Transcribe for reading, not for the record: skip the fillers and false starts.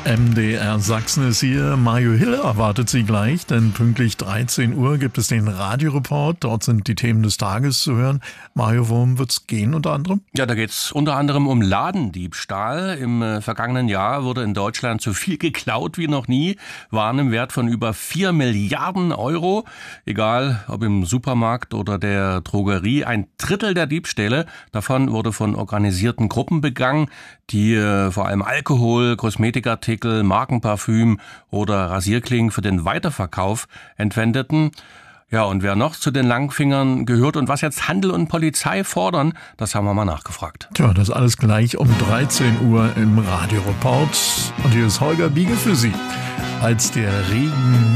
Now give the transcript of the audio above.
MDR Sachsen ist hier. Mario Hill erwartet Sie gleich, denn pünktlich 13 Uhr gibt es den Radioreport. Dort sind die Themen des Tages zu hören. Mario, worum wird es gehen unter anderem? Ja, da geht es unter anderem um Ladendiebstahl. Im vergangenen Jahr wurde in Deutschland so viel geklaut wie noch nie. Waren im Wert von über 4 Milliarden Euro. Egal, ob im Supermarkt oder der Drogerie. 1/3 der Diebstähle davon wurde von organisierten Gruppen begangen, die vor allem Alkohol, Kosmetikartikel, Markenparfüm oder Rasierklingen für den Weiterverkauf entwendeten. Ja, und wer noch zu den Langfingern gehört und was jetzt Handel und Polizei fordern, das haben wir mal nachgefragt. Tja, das alles gleich um 13 Uhr im Radioreport. Und hier ist Holger Biege für Sie. Als der Regen